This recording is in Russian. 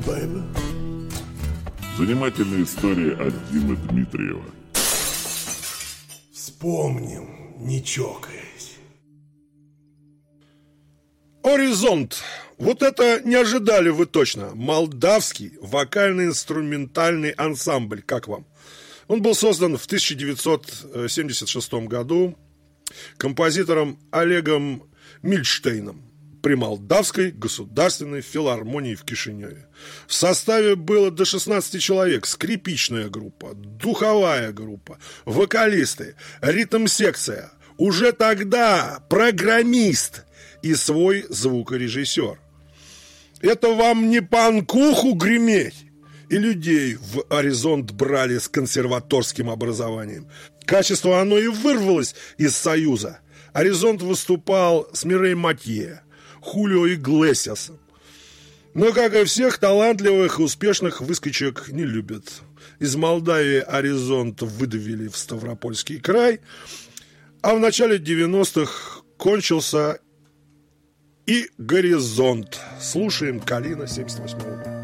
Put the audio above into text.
baby. Занимательная история от Димы Дмитриева. Вспомним, не чокаясь. «Оризонт». Вот это не ожидали вы точно. Молдавский вокально-инструментальный ансамбль. Как вам? Он был создан в 1976 году композитором Олегом Мильштейном при Молдавской государственной филармонии в Кишиневе. В составе было до 16 человек: скрипичная группа, духовая группа, вокалисты, ритм-секция, уже тогда программист и свой звукорежиссер. Это вам не панкуху греметь. И людей в «Оризонт» брали с консерваторским образованием. Качество оно и вырвалось из Союза. «Оризонт» выступал с Мирей Матье, Хулио Иглесиасом. Но, как и всех талантливых и успешных, выскочек не любят. Из Молдавии «Оризонт» выдавили в Ставропольский край, а в начале 90-х кончился и «Горизонт». Слушаем «Калина» 78 года.